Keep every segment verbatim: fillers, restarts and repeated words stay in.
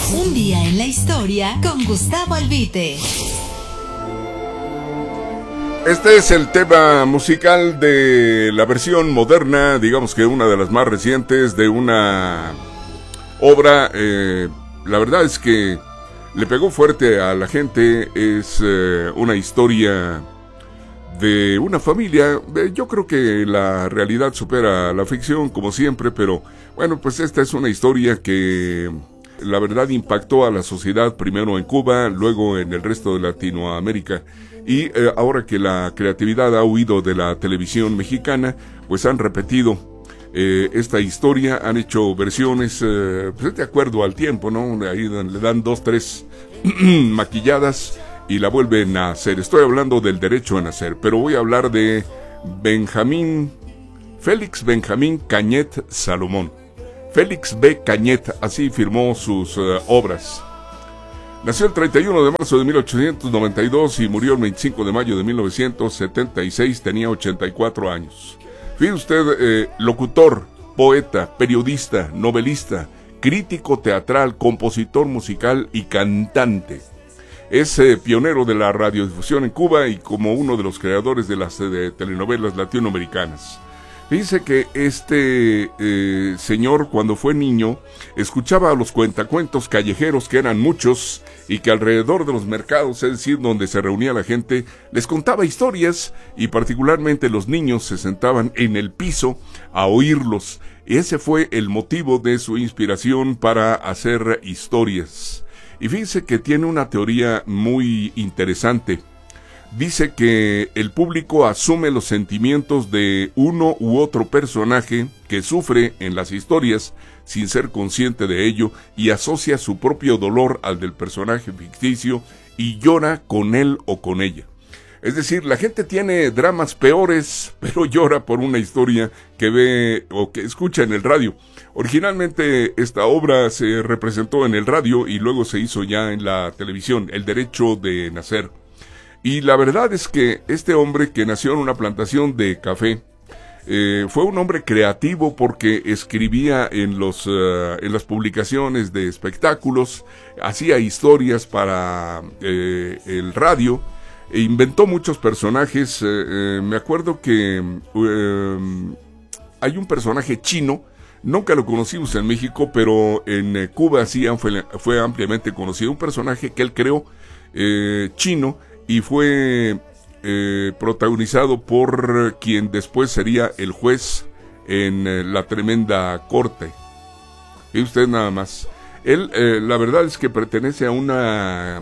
Un día en la historia con Gustavo Albite. Este es el tema musical de la versión moderna, digamos que una de las más recientes de una obra. Eh, la verdad es que le pegó fuerte a la gente. Es eh, una historia de una familia. Yo creo que la realidad supera la ficción, como siempre, pero bueno, pues esta es una historia que la verdad impactó a la sociedad, primero en Cuba, luego en el resto de Latinoamérica. Y eh, ahora que la creatividad ha huido de la televisión mexicana, pues han repetido eh, esta historia, han hecho versiones, eh, pues de acuerdo al tiempo, ¿no? Ahí le dan dos, tres maquilladas y la vuelven a hacer. Estoy hablando del derecho a nacer, pero voy a hablar de Benjamín, Félix Benjamín Cañet Salomón. Félix B. Cañet, así firmó sus uh, obras. Nació el treinta y uno de marzo de mil ochocientos noventa y dos y murió el veinticinco de mayo de mil novecientos setenta y seis, tenía ochenta y cuatro años. Fíjese usted, eh, locutor, poeta, periodista, novelista, crítico teatral, compositor musical y cantante. Es eh, pionero de la radiodifusión en Cuba y como uno de los creadores de las de telenovelas latinoamericanas. Dice que este eh, señor, cuando fue niño, escuchaba a los cuentacuentos callejeros, que eran muchos, y que alrededor de los mercados, es decir, donde se reunía la gente, les contaba historias, y particularmente los niños se sentaban en el piso a oírlos. Y ese fue el motivo de su inspiración para hacer historias. Y fíjense que tiene una teoría muy interesante. Dice que el público asume los sentimientos de uno u otro personaje que sufre en las historias sin ser consciente de ello y asocia su propio dolor al del personaje ficticio y llora con él o con ella. Es decir, la gente tiene dramas peores, pero llora por una historia que ve o que escucha en el radio. Originalmente esta obra se representó en el radio y luego se hizo ya en la televisión, El derecho de nacer. Y la verdad es que este hombre, que nació en una plantación de café, eh, fue un hombre creativo porque escribía en los uh, en las publicaciones de espectáculos, hacía historias para eh, el radio, e inventó muchos personajes. Eh, eh, me acuerdo que eh, hay un personaje chino, nunca lo conocimos en México, pero en eh, Cuba sí fue, fue ampliamente conocido, un personaje que él creó eh, chino, y fue eh, protagonizado por quien después sería el juez en eh, la tremenda corte. Y usted nada más. Él, eh, la verdad es que pertenece a una,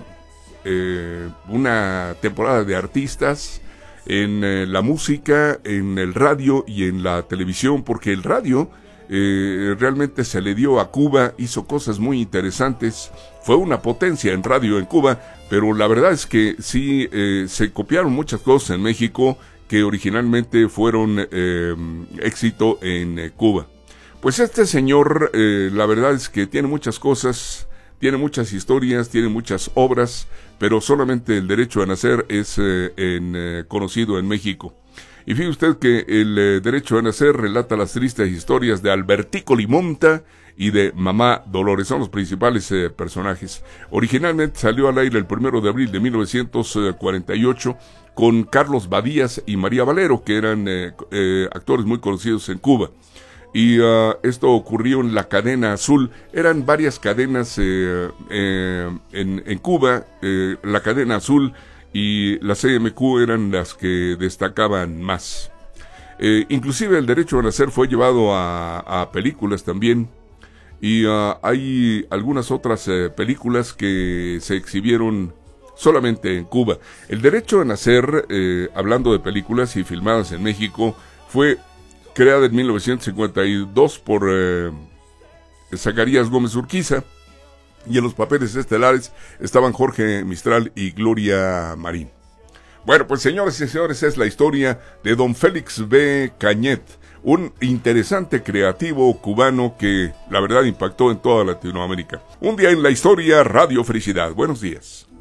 eh, una temporada de artistas en eh, la música, en el radio y en la televisión, porque el radio eh, realmente se le dio a Cuba, hizo cosas muy interesantes, fue una potencia en radio en Cuba, pero la verdad es que sí eh, se copiaron muchas cosas en México que originalmente fueron eh, éxito en eh, Cuba. Pues este señor, eh, la verdad es que tiene muchas cosas, tiene muchas historias, tiene muchas obras, pero solamente El derecho a nacer es eh, en, eh, conocido en México. Y fíjese usted que El eh, derecho a nacer relata las tristes historias de Albertico Limonta y de Mamá Dolores, son los principales eh, personajes. Originalmente salió al aire el primero de abril de mil novecientos cuarenta y ocho con Carlos Badías y María Valero, que eran eh, eh, actores muy conocidos en Cuba. Y uh, esto ocurrió en la cadena Azul. Eran varias cadenas eh, eh, en, en Cuba. Eh, la cadena Azul y la C M Q eran las que destacaban más. Eh, inclusive El derecho a nacer fue llevado a, a películas también. Y uh, hay algunas otras eh, películas que se exhibieron solamente en Cuba. El derecho a nacer, eh, hablando de películas y filmadas en México, fue creada en mil novecientos cincuenta y dos por eh, Zacarías Gómez Urquiza, y en los papeles estelares estaban Jorge Mistral y Gloria Marín. Bueno, pues señores y señores, es la historia de don Félix B. Cañet, un interesante creativo cubano que la verdad impactó en toda Latinoamérica. Un día en la historia, Radio Felicidad. Buenos días.